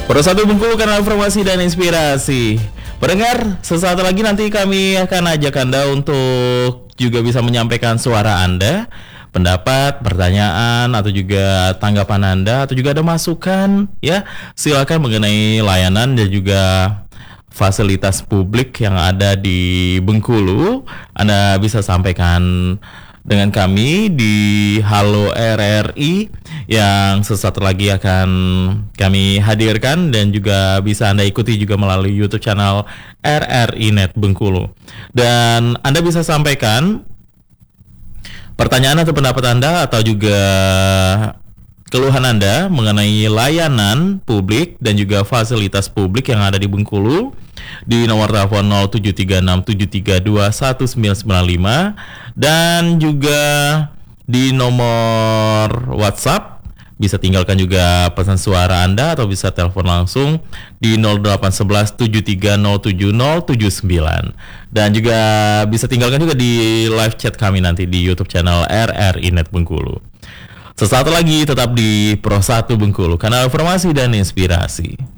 Persatu Bengkulu, kanal informasi dan inspirasi. Pendengar, sesaat lagi nanti kami akan ajak Anda untuk juga bisa menyampaikan suara Anda, pendapat, pertanyaan, atau juga tanggapan Anda, atau juga ada masukan, ya. Silakan mengenai layanan dan juga fasilitas publik yang ada di Bengkulu. Anda bisa sampaikan dengan kami di Halo RRI yang sesaat lagi akan kami hadirkan, dan juga bisa Anda ikuti juga melalui YouTube channel RRI Net Bengkulu. Dan Anda bisa sampaikan pertanyaan atau pendapat Anda, atau juga keluhan Anda mengenai layanan publik dan juga fasilitas publik yang ada di Bengkulu di nomor telepon 0736732195, dan juga di nomor WhatsApp bisa tinggalkan juga pesan suara Anda, atau bisa telepon langsung di 081173070079, dan juga bisa tinggalkan juga di live chat kami nanti di YouTube channel RRI Net Bengkulu. Sesaat lagi tetap di Persatu Bengkulu, kanal informasi dan inspirasi.